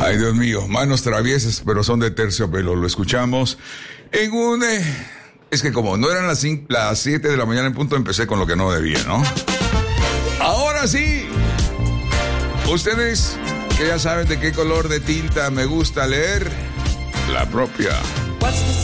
Ay, Dios mío, manos traviesas, pero son de terciopelo. Lo escuchamos en un... Es que como no eran las 7 de la mañana en punto, empecé con lo que no debía, ¿no? Ahora sí. Ustedes que ya saben de qué color de tinta me gusta leer, la propia.